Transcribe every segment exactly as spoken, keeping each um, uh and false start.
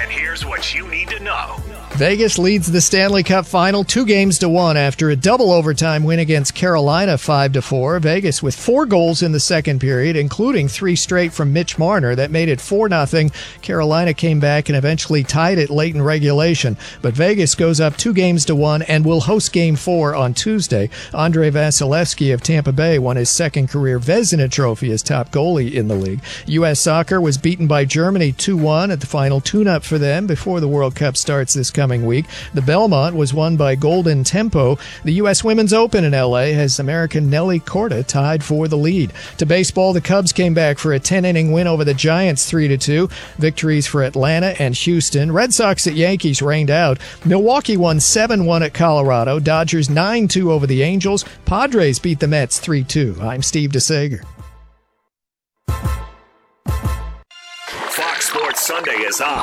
And here's what you need to know. Vegas leads the Stanley Cup final two games to one after a double overtime win against Carolina five to four. Vegas with four goals in the second period, including three straight from Mitch Marner that made it four nothing. Carolina came back and eventually tied it late in regulation. But Vegas goes up two games to one and will host game four on Tuesday. Andrei Vasilevsky of Tampa Bay won his second career Vezina Trophy as top goalie in the league. U S Soccer was beaten by Germany two one at the final tune-up for them before the World Cup starts this coming week. The Belmont was won by Golden Tempo. The U S Women's Open in L A has American Nelly Korda tied for the lead. To baseball, the Cubs came back for a ten-inning win over the Giants three to two. Victories for Atlanta and Houston. Red Sox at Yankees rained out. Milwaukee won seven one at Colorado. Dodgers nine two over the Angels. Padres beat the Mets three two. I'm Steve DeSager. Fox Sports Sunday is on.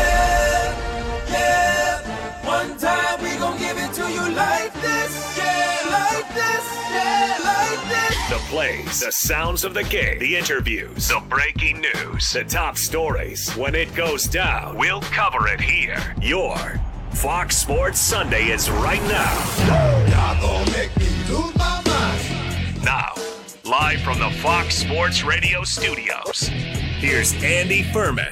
Yeah, yeah. One time we gon' give it to you like this. Yeah, like this. Yeah, like this. The plays, the sounds of the game, the interviews, the breaking news, the top stories. When it goes down, we'll cover it here. Your Fox Sports Sunday is right now. Y'all gon' make me lose my mind. Now, live from the Fox Sports Radio studios, here's Andy Furman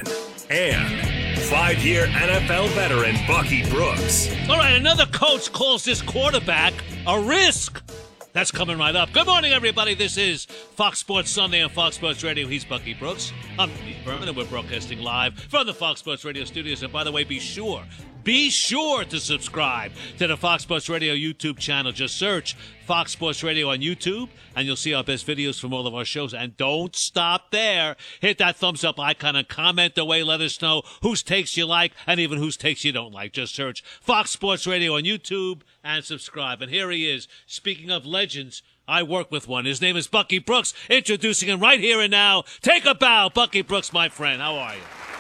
and five-year N F L veteran Bucky Brooks. All right, another coach calls this quarterback a risk. That's coming right up. Good morning, everybody. This is Fox Sports Sunday on Fox Sports Radio. He's Bucky Brooks. I'm Andy Furman, and we're broadcasting live from the Fox Sports Radio studios. And by the way, be sure, be sure to subscribe to the Fox Sports Radio YouTube channel. Just search Fox Sports Radio on YouTube, and you'll see our best videos from all of our shows. And don't stop there. Hit that thumbs up icon and comment away. Let us know whose takes you like and even whose takes you don't like. Just search Fox Sports Radio on YouTube and subscribe. And here he is. Speaking of legends, I work with one. His name is Bucky Brooks. Introducing him right here and now. Take a bow. Bucky Brooks, my friend. How are you?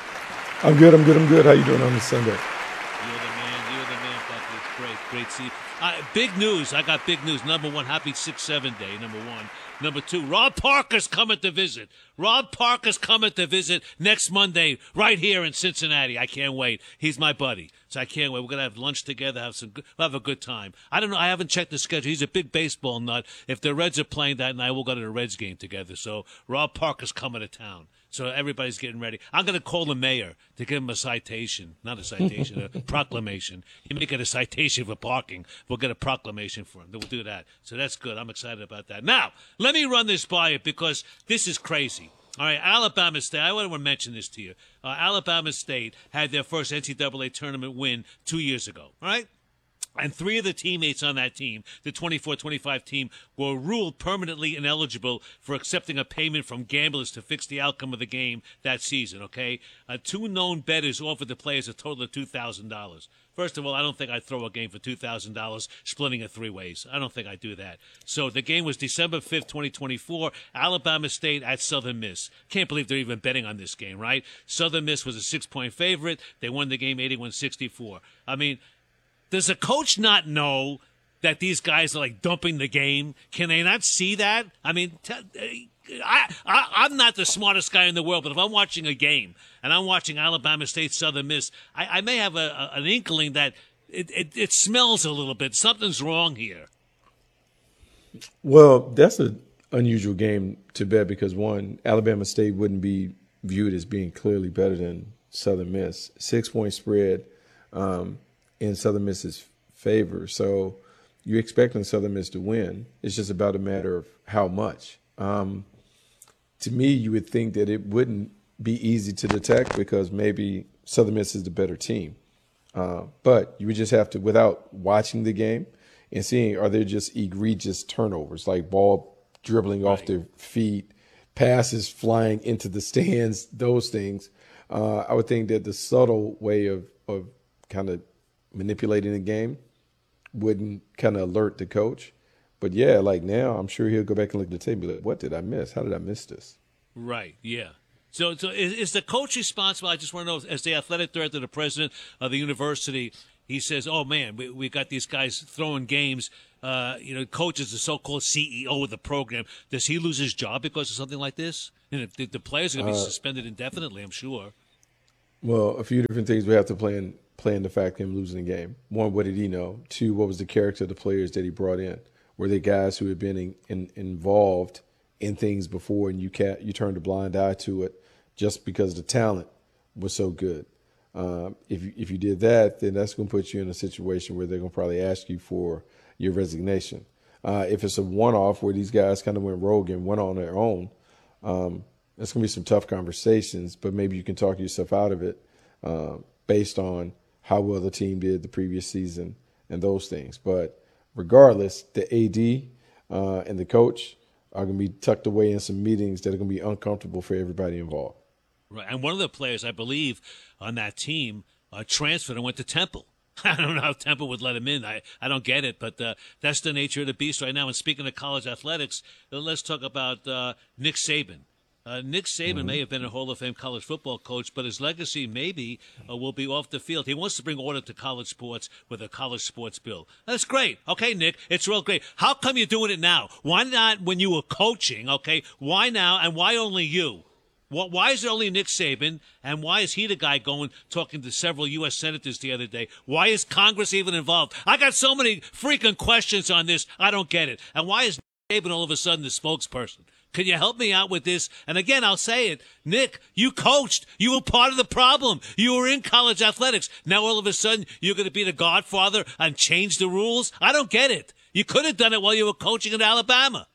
I'm good. I'm good. I'm good. How you doing on this Sunday? You're the man. You're the man, Bucky. It's great. Great to see you. Uh, big news. I got big news. Number one, happy six seven day, number one. Number two, Rob Parker's coming to visit. Rob Parker's coming to visit next Monday right here in Cincinnati. I can't wait. He's my buddy, so I can't wait. We're going to have lunch together, have some, we'll have a good time. I don't know. I haven't checked the schedule. He's a big baseball nut. If the Reds are playing that night, we'll go to the Reds game together. So Rob Parker's coming to town. So everybody's getting ready. I'm going to call the mayor to give him a citation. Not a citation, a proclamation. You make it a citation for parking. We'll get a proclamation for him. We'll do that. So that's good. I'm excited about that. Now, let me run this by you because this is crazy. All right, Alabama State. I want to mention this to you. Uh, Alabama State had their first N C double A tournament win two years ago. All right? And three of the teammates on that team, the twenty-four twenty-five team, were ruled permanently ineligible for accepting a payment from gamblers to fix the outcome of the game that season, okay? Uh, two known bettors offered the players a total of two thousand dollars. First of all, I don't think I'd throw a game for two thousand dollars splitting it three ways. I don't think I'd do that. So the game was December fifth, twenty twenty-four, Alabama State at Southern Miss. Can't believe they're even betting on this game, right? Southern Miss was a six-point favorite. They won the game eighty-one sixty-four. I mean, does a coach not know that these guys are like dumping the game? Can they not see that? I mean, t- I, I, I'm not the smartest guy in the world, but if I'm watching a game and I'm watching Alabama State Southern Miss, I, I may have a, a, an inkling that it, it, it smells a little bit. Something's wrong here. Well, that's an unusual game to bet because, one, Alabama State wouldn't be viewed as being clearly better than Southern Miss. Six-point spread. Um, in Southern Miss's favor. So you're expecting Southern Miss to win. It's just about a matter of how much. Um, to me, you would think that it wouldn't be easy to detect because maybe Southern Miss is the better team. Uh, but you would just have to, without watching the game and seeing, are there just egregious turnovers, like ball dribbling right off their feet, passes flying into the stands, those things. Uh, I would think that the subtle way of, of kind of manipulating the game wouldn't kind of alert the coach. But, yeah, like now I'm sure he'll go back and look at the tape and be like, what did I miss? How did I miss this? Right, yeah. So so is, is the coach responsible? I just want to know, as the athletic director, the president of the university, he says, oh, man, we, we got these guys throwing games. Uh, you know, coach is the so-called C E O of the program. Does he lose his job because of something like this? And if the, the players are going to be uh, suspended indefinitely, I'm sure. Well, a few different things we have to play in, play in the fact of him losing the game. One, what did he know? Two, what was the character of the players that he brought in? Were they guys who had been in, in, involved in things before and you can't, you turned a blind eye to it just because the talent was so good? Um, if, you, if you did that, then that's going to put you in a situation where they're going to probably ask you for your resignation. Uh, if it's a one-off where these guys kind of went rogue and went on their own, um, there's going to be some tough conversations, but maybe you can talk yourself out of it uh, based on how well the team did the previous season and those things. But regardless, the A D uh, and the coach are going to be tucked away in some meetings that are going to be uncomfortable for everybody involved. Right, and one of the players, I believe, on that team uh, transferred and went to Temple. I don't know how Temple would let him in. I, I don't get it, but uh, that's the nature of the beast right now. And speaking of college athletics, uh, let's talk about uh, Nick Saban. Uh, Nick Saban mm-hmm. may have been a Hall of Fame college football coach, but his legacy maybe uh, will be off the field. He wants to bring order to college sports with a college sports bill. That's great. Okay, Nick, it's real great. How come you're doing it now? Why not when you were coaching, okay? Why now, and why only you? Why is it only Nick Saban, and why is he the guy going talking to several U S senators the other day? Why is Congress even involved? I got so many freaking questions on this. I don't get it. And why is Nick Saban all of a sudden the spokesperson? Can you help me out with this? And again, I'll say it. Nick, you coached. You were part of the problem. You were in college athletics. Now all of a sudden you're going to be the godfather and change the rules? I don't get it. You could have done it while you were coaching at Alabama.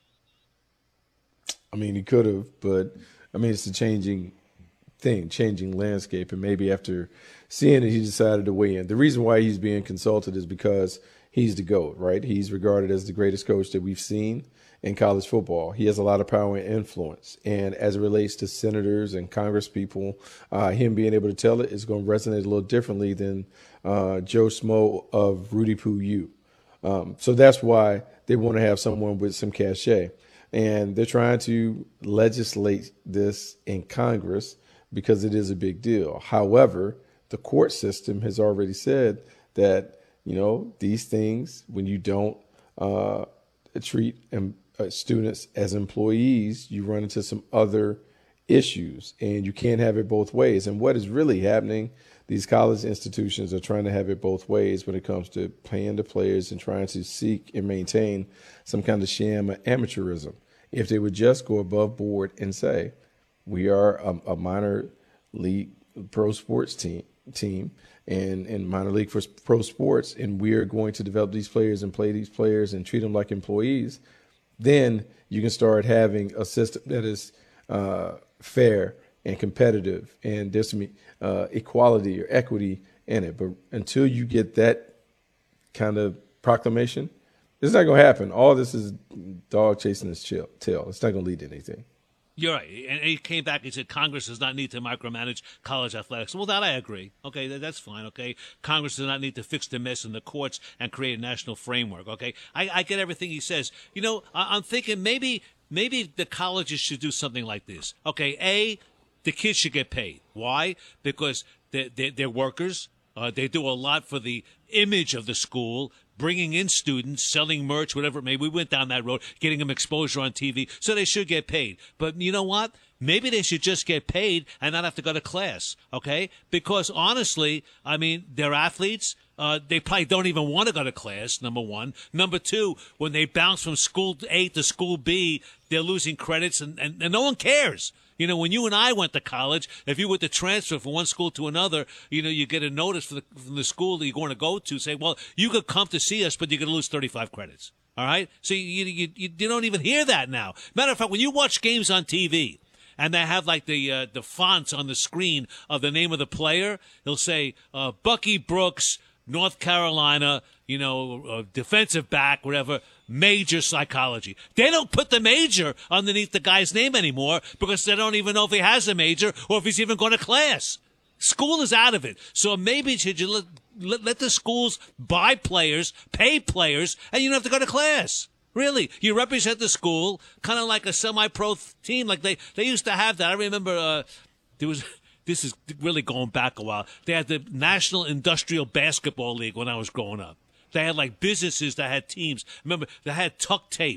I mean, he could have, but – I mean, it's a changing thing, changing landscape, and maybe after seeing it, he decided to weigh in. The reason why he's being consulted is because he's the GOAT, right? He's regarded as the greatest coach that we've seen in college football. He has a lot of power and influence, and as it relates to senators and congresspeople, uh, him being able to tell it is going to resonate a little differently than uh, Joe Smo of Rudy Poo U. Um, so that's why they want to have someone with some cachet. And they're trying to legislate this in Congress because it is a big deal. However, the court system has already said that, you know, these things, when you don't uh, treat um, uh, students as employees, you run into some other issues, and you can't have it both ways. And what is really happening, these college institutions are trying to have it both ways when it comes to paying the players and trying to seek and maintain some kind of sham of amateurism. If they would just go above board and say, we are a, a minor league pro sports team, team and, and minor league for pro sports, and we are going to develop these players and play these players and treat them like employees, then you can start having a system that is uh, fair and competitive, and there's some uh, equality or equity in it. But until you get that kind of proclamation, it's not going to happen. All this is dog chasing his tail. It's not going to lead to anything. You're right. And he came back and said Congress does not need to micromanage college athletics. Well, that I agree. Okay, that's fine. Okay, Congress does not need to fix the mess in the courts and create a national framework. Okay, I, I get everything he says. You know, I, I'm thinking maybe maybe the colleges should do something like this. Okay, A, the kids should get paid. Why? Because they're, they're, they're workers. Uh, they do a lot for the image of the school, bringing in students, selling merch, whatever it may be. We went down that road, getting them exposure on T V, so they should get paid. But you know what? Maybe they should just get paid and not have to go to class, okay? Because honestly, I mean, they're athletes. Uh, they probably don't even want to go to class, number one. Number two, when they bounce from school A to school B, they're losing credits, and, and, and no one cares. You know, when you and I went to college, if you were to transfer from one school to another, you know, you get a notice from the, from the school that you're going to go to say, well, you could come to see us, but you're going to lose thirty-five credits. All right? So you, you, you, you don't even hear that now. Matter of fact, when you watch games on T V, and they have like the uh, the fonts on the screen of the name of the player, they'll say uh, Bucky Brooks, North Carolina, you know, uh, defensive back, whatever, major psychology. They don't put the major underneath the guy's name anymore because they don't even know if he has a major or if he's even going to class. School is out of it. So maybe should you let, let, let the schools buy players, pay players, and you don't have to go to class. Really, you represent the school, kind of like a semi-pro team, like they, they used to have that. I remember uh, there was, this is really going back a while. They had the National Industrial Basketball League when I was growing up. They had like businesses that had teams. Remember, they had Tuck Tape.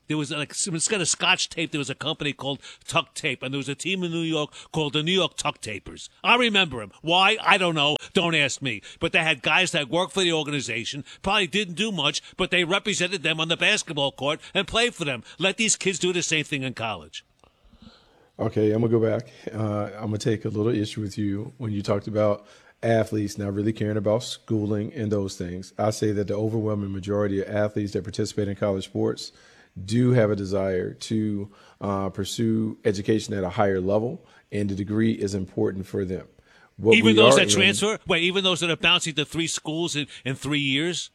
There was like instead of Scotch tape, there was a company called Tuck Tape, and there was a team in New York called the New York Tuck Tapers. I remember them. Why? I don't know. Don't ask me. But they had guys that worked for the organization, probably didn't do much, but they represented them on the basketball court and played for them. Let these kids do the same thing in college. Okay, I'm going to go back. Uh, I'm going to take a little issue with you when you talked about athletes not really caring about schooling and those things. I say that the overwhelming majority of athletes that participate in college sports do have a desire to uh, pursue education at a higher level, and the degree is important for them. What even those that in, transfer? Wait, even those that are bouncing to three schools in, in three years?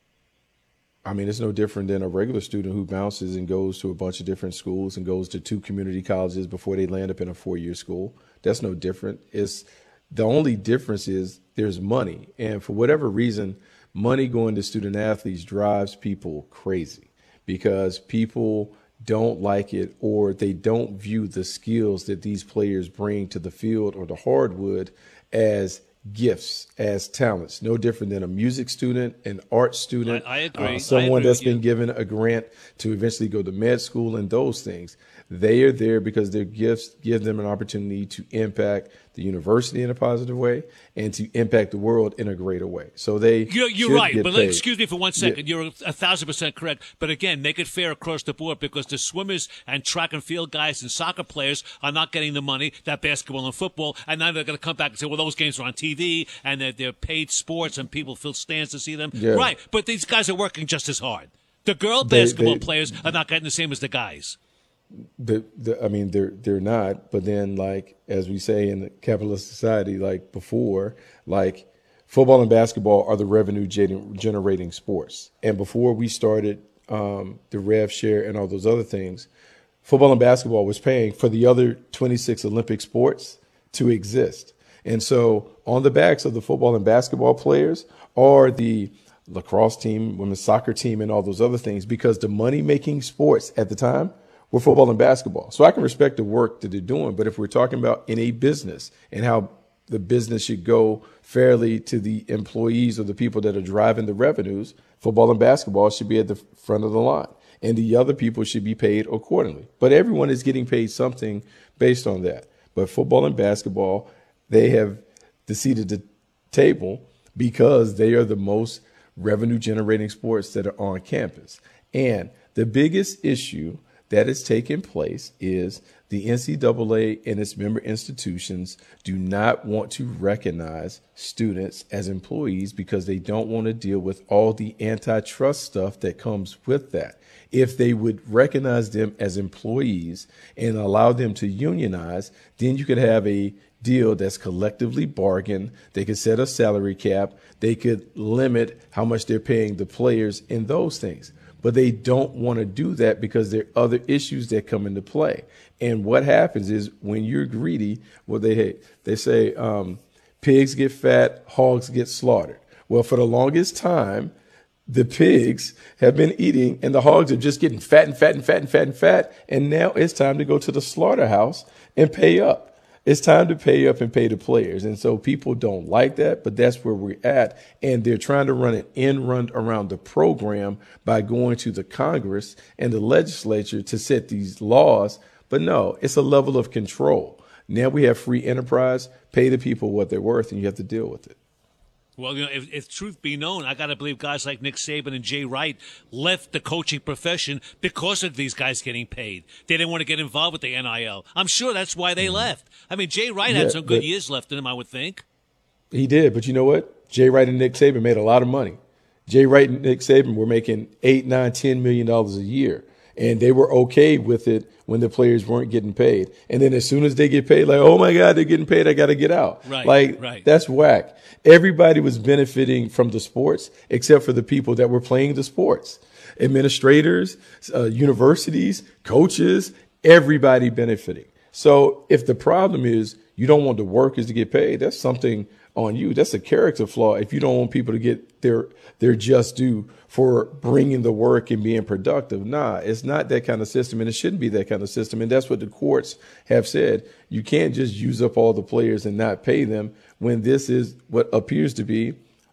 I mean, it's no different than a regular student who bounces and goes to a bunch of different schools and goes to two community colleges before they land up in a four-year school. That's no different. It's the only difference is there's money. And for whatever reason, money going to student athletes drives people crazy because people don't like it or they don't view the skills that these players bring to the field or the hardwood as gifts, as talents, no different than a music student, an art student, I, I agree. Uh, someone I agree that's with you. been given a grant to eventually go to med school and those things. They are there because their gifts give them an opportunity to impact the university in a positive way and to impact the world in a greater way. So they You're, you're should right, get but let, paid. excuse me for one second. Yeah. You're a thousand percent correct. But again, make it fair across the board because the swimmers and track and field guys and soccer players are not getting the money that basketball and football. And now they're going to come back and say, well, those games are on T V and they're, they're paid sports and people fill stands to see them. Yeah. Right, but these guys are working just as hard. The girl They- basketball they- players are not getting the same as the guys. The, the, I mean, they're they're not. But then, like as we say in the capitalist society, like before, like football and basketball are the revenue gen- generating sports. And before we started um, the rev share and all those other things, football and basketball was paying for the other twenty-six Olympic sports to exist. And so, on the backs of the football and basketball players are the lacrosse team, women's soccer team, and all those other things, because the money making sports at the time were football and basketball. So I can respect the work that they're doing. But if we're talking about in a business and how the business should go fairly to the employees or the people that are driving the revenues, football and basketball should be at the front of the line. And the other people should be paid accordingly. But everyone is getting paid something based on that. But football and basketball, they have seated the table because they are the most revenue generating sports that are on campus. And the biggest issue that is taking place is the N C double A and its member institutions do not want to recognize students as employees because they don't want to deal with all the antitrust stuff that comes with that. If they would recognize them as employees and allow them to unionize, then you could have a deal that's collectively bargained. They could set a salary cap. They could limit how much they're paying the players in those things. But they don't want to do that because there are other issues that come into play. And what happens is when you're greedy, well, they they say um, pigs get fat, hogs get slaughtered. Well, for the longest time, the pigs have been eating and the hogs are just getting fat and fat and fat and fat and fat. And now it's time to go to the slaughterhouse and pay up. It's time to pay up and pay the players. And so people don't like that, but that's where we're at. And they're trying to run an end run around the program by going to the Congress and the legislature to set these laws. But no, it's a level of control. Now we have free enterprise, pay the people what they're worth, and you have to deal with it. Well, you know, if, if truth be known, I got to believe guys like Nick Saban and Jay Wright left the coaching profession because of these guys getting paid. They didn't want to get involved with the N I L. I'm sure that's why they left. I mean, Jay Wright Yeah, had some good but- years left in him, I would think. He did, but you know what? Jay Wright and Nick Saban made a lot of money. Jay Wright and Nick Saban were making eight, nine, ten million dollars a year, and they were okay with it when the players weren't getting paid. And then as soon as they get paid, like, oh my God, they're getting paid, I got to get out. Right, like, right. That's whack. Everybody was benefiting from the sports except for the people that were playing the sports. Administrators, uh, universities, coaches, everybody benefiting. So if the problem is you don't want the workers to get paid, that's something on you. That's a character flaw if you don't want people to get their their just due for bringing the work and being productive. Nah, it's not that kind of system, and it shouldn't be that kind of system. And that's what the courts have said. You can't just use up all the players and not pay them when this is what appears to be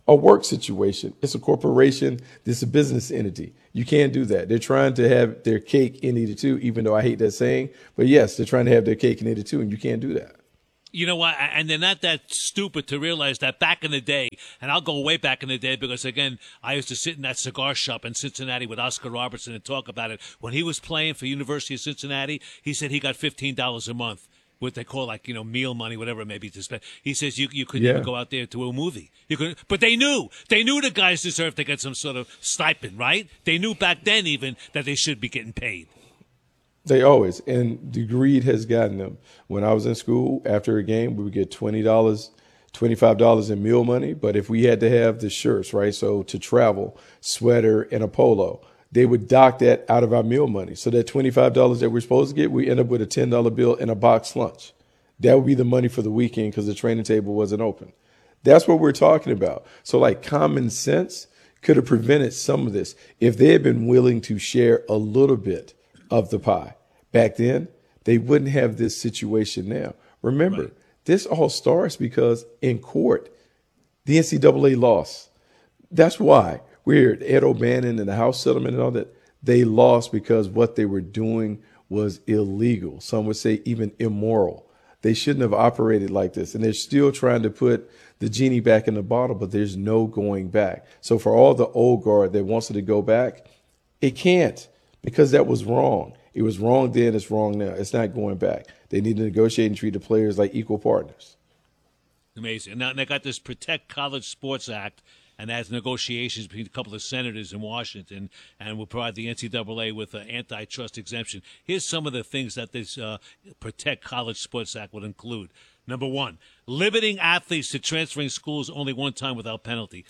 a work situation. It's a corporation. This is a business entity. You can't do that. They're trying to have their cake and eat it too, even though I hate that saying. But yes, they're trying to have their cake and eat it too, and you can't do that. You know what? And they're not that stupid to realize that back in the day, and I'll go way back in the day because, again, I used to sit in that cigar shop in Cincinnati with Oscar Robertson and talk about it. When he was playing for University of Cincinnati, he said he got fifteen dollars a month, what they call like, you know, meal money, whatever it may be to spend. He says you you couldn't Yeah. even go out there to a movie. You could, but they knew. They knew the guys deserved to get some sort of stipend, right? They knew back then even that they should be getting paid. They always, and the greed has gotten them. When I was in school, after a game, we would get twenty dollars, twenty-five dollars in meal money. But if we had to have the shirts, right, so to travel, sweater and a polo, they would dock that out of our meal money. So that twenty-five dollars that we're supposed to get, we end up with a ten dollar bill and a box lunch. That would be the money for the weekend because the training table wasn't open. That's what we're talking about. So like common sense could have prevented some of this if they had been willing to share a little bit of the pie. Back then, they wouldn't have this situation now. Remember, right. This all starts because in court, the N C double A lost. That's why we're at Ed O'Bannon and the House settlement and all that. They lost because what they were doing was illegal. Some would say even immoral. They shouldn't have operated like this. And they're still trying to put the genie back in the bottle, but there's no going back. So for all the old guard that wants it to go back, it can't because that was wrong. It was wrong then, it's wrong now. It's not going back. They need to negotiate and treat the players like equal partners. Amazing. Now they got this Protect College Sports Act, and that's negotiations between a couple of senators in Washington, and will provide the N C double A with an antitrust exemption. Here's some of the things that this uh, Protect College Sports Act would include. Number one, limiting athletes to transferring schools only one time without penalty.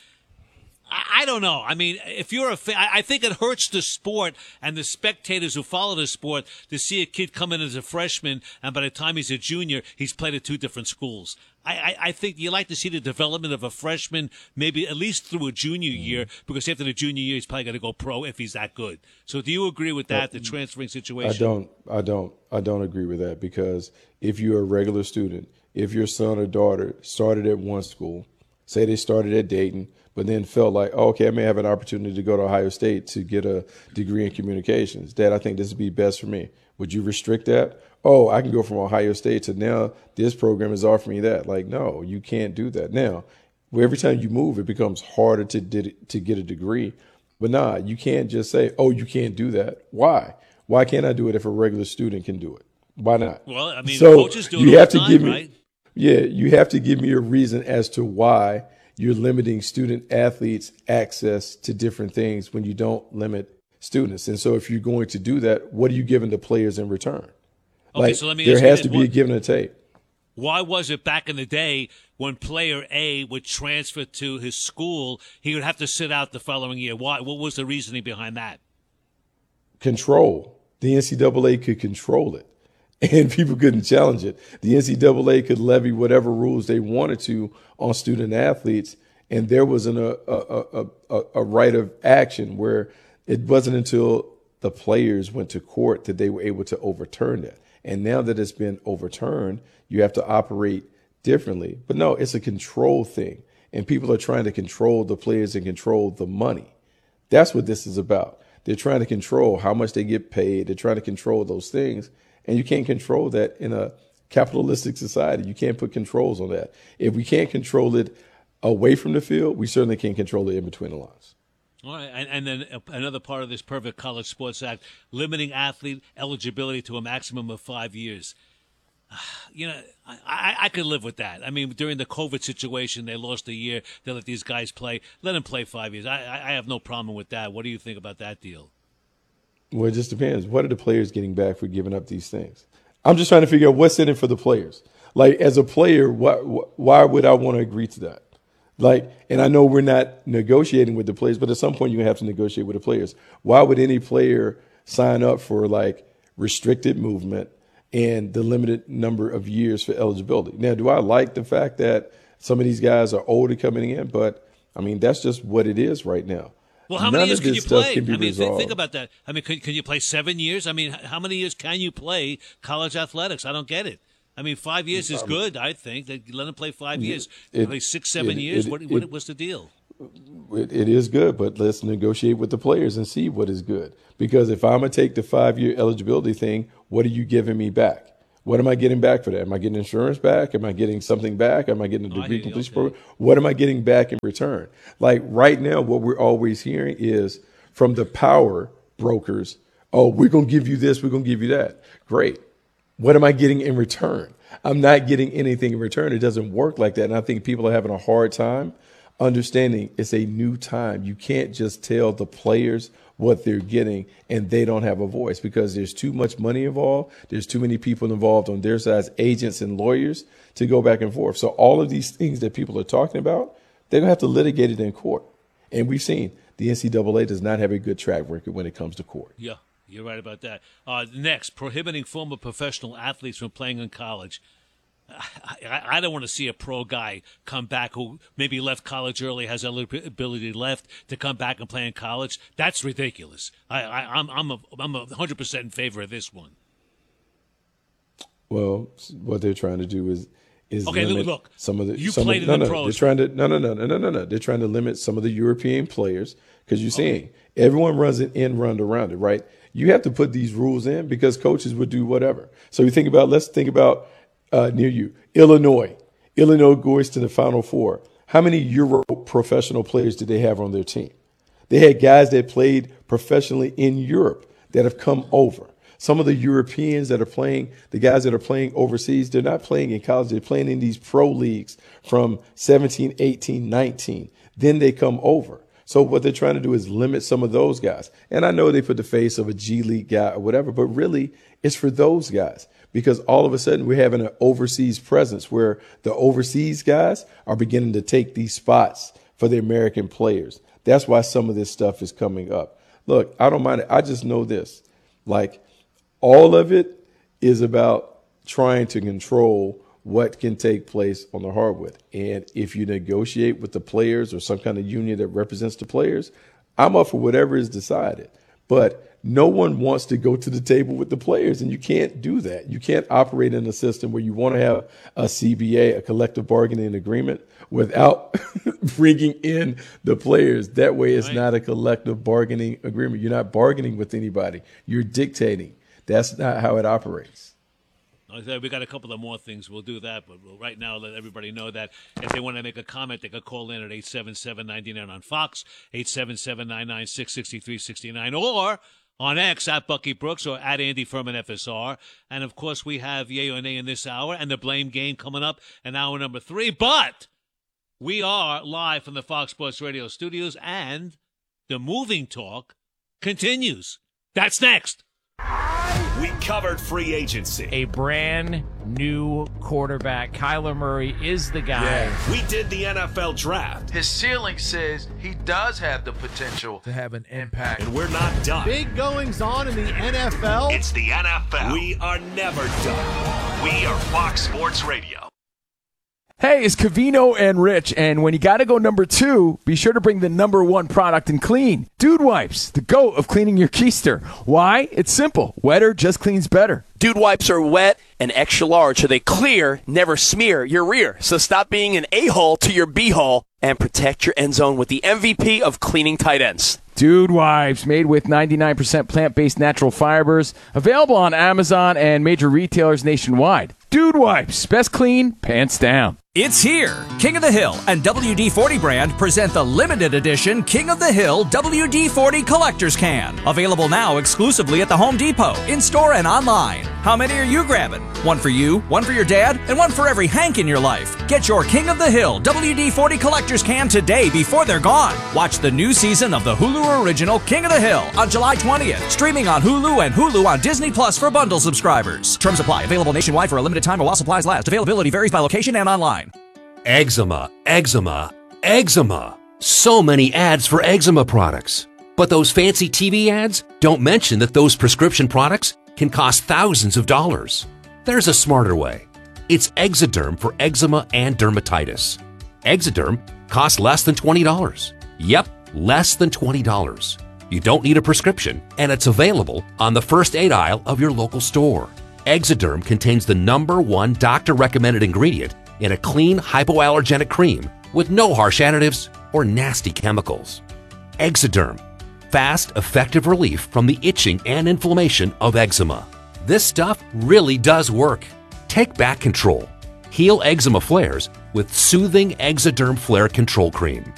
I don't know. I mean, if you're a fan, I think it hurts the sport and the spectators who follow the sport to see a kid come in as a freshman, and by the time he's a junior, he's played at two different schools. I, I, I think you like to see the development of a freshman, maybe at least through a junior year, because after the junior year, he's probably going to go pro if he's that good. So do you agree with that, the transferring situation? I don't. I don't. I don't agree with that because if you're a regular student, if your son or daughter started at one school, say they started at Dayton, but then felt like, oh, okay, I may have an opportunity to go to Ohio State to get a degree in communications. Dad, I think this would be best for me. Would you restrict that? Oh, I can go from Ohio State to now this program is offering me that. Like, no, you can't do that. Now, every time you move, it becomes harder to to get a degree. But nah, you can't just say, oh, you can't do that. Why? Why can't I do it if a regular student can do it? Why not? Well, I mean, so coaches do it you all have the to time, give me, right? Yeah, you have to give me a reason as to why you're limiting student athletes access to different things when you don't limit students. And so if you're going to do that, what are you giving the players in return? Okay, like, so let me there ask you has this. to be What, a give and a take. Why was it back in the day when player A would transfer to his school, he would have to sit out the following year? Why? What was the reasoning behind that? Control. The N C double A could control it, and people couldn't challenge it. The N C double A could levy whatever rules they wanted to on student athletes, and there was an, a, a, a, a right of action where it wasn't until the players went to court that they were able to overturn that. And now that it's been overturned, you have to operate differently. But no, it's a control thing, and people are trying to control the players and control the money. That's what this is about. They're trying to control how much they get paid. They're trying to control those things. And you can't control that in a capitalistic society. You can't put controls on that. If we can't control it away from the field, we certainly can't control it in between the lines. All right, and, and then another part of this Perfect College Sports Act, limiting athlete eligibility to a maximum of five years. You know, I, I could live with that. I mean, during the COVID situation, they lost a year. They let these guys play. Let them play five years. I, I have no problem with that. What do you think about that deal? Well, it just depends. What are the players getting back for giving up these things? I'm just trying to figure out what's in it for the players. Like, as a player, why, why would I want to agree to that? Like, and I know we're not negotiating with the players, but at some point you're going to have to negotiate with the players. Why would any player sign up for, like, restricted movement and the limited number of years for eligibility? Now, do I like the fact that some of these guys are older coming in? But, I mean, that's just what it is right now. Well, how None many years of can this you stuff play? can be I mean, think, resolved. think about that. I mean, can, can you play seven years? I mean, how many years can you play college athletics? I don't get it. I mean, five years is good, I think. They let them play five years. It, play six, seven it, years. it, what, it, what, what's the deal? it, it is good, but let's negotiate with the players and see what is good. Because if I'm going to take the five-year eligibility thing, what are you giving me back? What am I getting back for that? Am I getting insurance back? Am I getting something back? Am I getting a degree completion program? What am I getting back in return? Like right now, what we're always hearing is from the power brokers, oh, we're going to give you this, we're going to give you that. Great. What am I getting in return? I'm not getting anything in return. It doesn't work like that. And I think people are having a hard time understanding it's a new time. You can't just tell the players what they're getting and they don't have a voice because there's too much money involved. There's too many people involved on their sides, agents and lawyers, to go back and forth. So all of these things that people are talking about, they're going to have to litigate it in court. And we've seen the N C double A does not have a good track record when it comes to court. Yeah, you're right about that. Uh, next, prohibiting former professional athletes from playing in college. I, I don't want to see a pro guy come back who maybe left college early, has eligibility left to come back and play in college. That's ridiculous. I, I, I'm I'm a, I'm a one hundred percent in favor of this one. Well, what they're trying to do is is okay. limit Look, some of the you some played of, in no, the no, pros. They're trying to no no no no no no no. They're trying to limit some of the European players because you're seeing okay. everyone runs an end run around it, right? You have to put these rules in because coaches would do whatever. So you think about let's think about. Uh, near you, Illinois. Illinois goes to the Final Four. How many Euro professional players did they have on their team? They had guys that played professionally in Europe that have come over. Some of the Europeans that are playing, the guys that are playing overseas, they're not playing in college. They're playing in these pro leagues from seventeen, eighteen, nineteen. Then they come over. So what they're trying to do is limit some of those guys. And I know they put the face of a G League guy or whatever, but really it's for those guys. Because all of a sudden we're having an overseas presence where the overseas guys are beginning to take these spots for the American players. That's why some of this stuff is coming up. Look, I don't mind it. I just know this. Like, all of it is about trying to control what can take place on the hardwood. And if you negotiate with the players or some kind of union that represents the players, I'm up for whatever is decided. But no one wants to go to the table with the players, and you can't do that. You can't operate in a system where you want to have a C B A, a collective bargaining agreement, without bringing in the players. That way it's right. Not a collective bargaining agreement. You're not bargaining with anybody. You're dictating. That's not how it operates. We got a couple of more things. We'll do that, but we'll right now let everybody know that if they want to make a comment, they can call in at eight seven seven, nine nine on Fox, eight seven seven, nine nine six, six three six nine, or on X at Bucky Brooks or at Andy Furman F S R. And, of course, we have Yay or Nay in this hour and the Blame Game coming up in hour number three. But we are live from the Fox Sports Radio studios, and the moving talk continues. That's next. We covered free agency. A brand new quarterback. Kyler Murray is the guy. Yeah. We did the N F L draft. His ceiling says he does have the potential to have an impact. And we're not done. Big goings on in the N F L. It's the N F L. We are never done. We are Fox Sports Radio. Hey, it's Covino and Rich, and when you gotta go number two, be sure to bring the number one product in clean. Dude Wipes, the GOAT of cleaning your keister. Why? It's simple. Wetter just cleans better. Dude Wipes are wet and extra large, so they clear, never smear your rear. So stop being an a-hole to your b-hole and protect your end zone with the M V P of cleaning tight ends. Dude Wipes, made with ninety-nine percent plant-based natural fibers, available on Amazon and major retailers nationwide. Dude Wipes, best clean, pants down. It's here. King of the Hill and W D forty brand present the limited edition King of the Hill W D forty Collector's Can. Available now exclusively at the Home Depot, in-store and online. How many are you grabbing? One for you, one for your dad, and one for every Hank in your life. Get your King of the Hill W D forty Collector's Can today before they're gone. Watch the new season of the Hulu original King of the Hill on July twentieth. Streaming on Hulu and Hulu on Disney Plus for bundle subscribers. Terms apply. Available nationwide for a limited time or while supplies last. Availability varies by location and online. Eczema, eczema, eczema. So many ads for eczema products. But those fancy T V ads don't mention that those prescription products can cost thousands of dollars. There's a smarter way. It's Exoderm for eczema and dermatitis. Exoderm costs less than twenty dollars. Yep, less than twenty dollars. You don't need a prescription, and it's available on the first aid aisle of your local store. Exoderm contains the number one doctor-recommended ingredient in a clean, hypoallergenic cream with no harsh additives or nasty chemicals. Exoderm. Fast, effective relief from the itching and inflammation of eczema. This stuff really does work. Take back control. Heal eczema flares with soothing Exoderm Flare Control Cream.